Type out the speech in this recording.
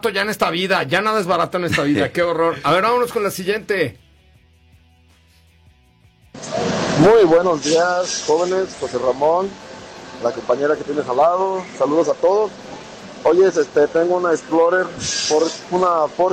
ya en esta vida, ya nada es barato en esta vida, qué horror. A ver, vámonos con la siguiente. Muy buenos días, jóvenes. José Ramón, la compañera que tienes al lado. Saludos a todos. Oye, tengo una Explorer, una Ford